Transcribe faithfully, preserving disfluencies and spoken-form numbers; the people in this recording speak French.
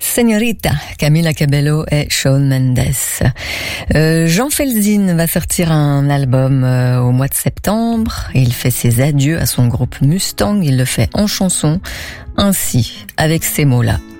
Señorita, Camila Cabello et Shawn Mendes. Euh, Jean Felzin va sortir un album euh, au mois de septembre. Il fait ses adieux à son groupe Mustang. Il le fait en chanson, ainsi, avec ces mots-là.